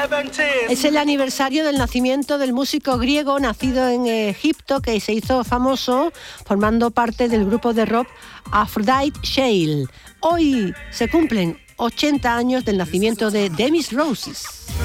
Es el aniversario del nacimiento del músico griego nacido en Egipto que se hizo famoso formando parte del grupo de rock Aphrodite Shale. Hoy se cumplen 80 años del nacimiento de Demis Roussos.